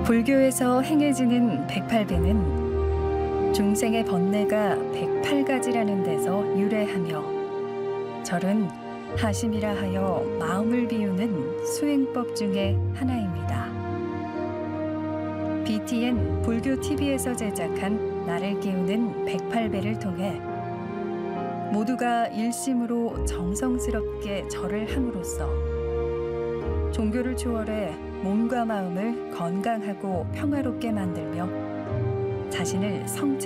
불교에서 행해지는 108배는 중생의 번뇌가 108가지라는 데서 유래하며 절은 하심이라 하여 마음을 비우는 수행법 중에 하나입니다. BTN 불교 TV에서 제작한 나를 깨우는 108배를 통해 모두가 일심으로 정성스럽게 절을 함으로써 종교를 초월해 몸과 마음을 건강하고 평화롭게 만들며 자신을 성찰